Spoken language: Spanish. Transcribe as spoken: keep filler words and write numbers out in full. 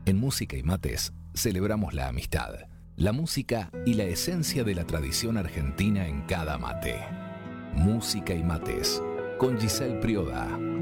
En Música y Mates celebramos la amistad, la música y la esencia de la tradición argentina en cada mate. Música y Mates con Giselle Prioda.